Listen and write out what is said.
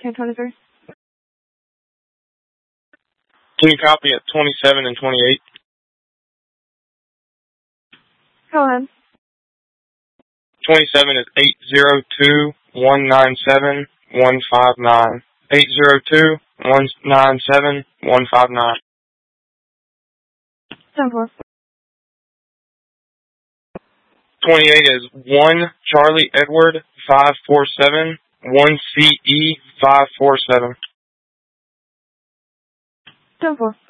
Can 23. Can you copy at 27 and 28? Go ahead. 27 is 802-197-159. 802-197-159. 10-4. 28 is 1 Charlie Edward 547 1 CE 547. 10-4.